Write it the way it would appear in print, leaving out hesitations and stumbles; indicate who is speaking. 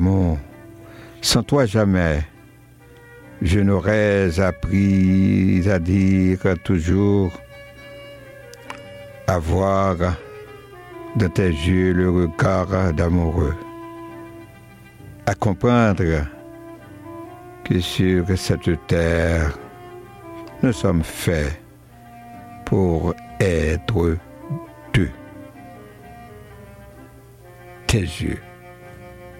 Speaker 1: d'amour. Sans toi jamais, je n'aurais appris à dire toujours, à voir dans tes yeux le regard d'amoureux, à comprendre que sur cette terre, nous sommes faits pour être deux. Tes yeux.